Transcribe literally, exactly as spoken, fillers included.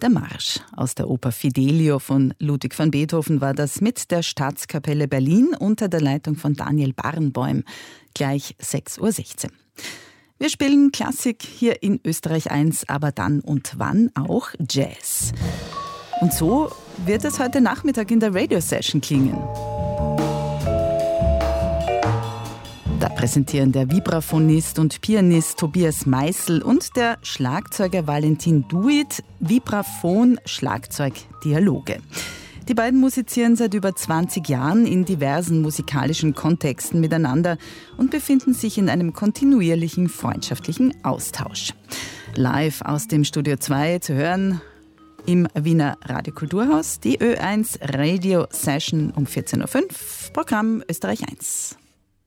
Der Marsch aus der Oper Fidelio von Ludwig van Beethoven war das mit der Staatskapelle Berlin unter der Leitung von Daniel Barenboim. Gleich sechs Uhr sechzehn. Wir spielen Klassik hier in Österreich eins, aber dann und wann auch Jazz. Und so wird es heute Nachmittag in der Radio-Session klingen. Da präsentieren der Vibraphonist und Pianist Tobias Meißel und der Schlagzeuger Valentin Duit Vibraphon-Schlagzeug-Dialoge. Die beiden musizieren seit über zwanzig Jahren in diversen musikalischen Kontexten miteinander und befinden sich in einem kontinuierlichen freundschaftlichen Austausch. Live aus dem Studio zwei zu hören im Wiener Radiokulturhaus, die Ö eins Radio Session um vierzehn Uhr fünf, Programm Österreich eins.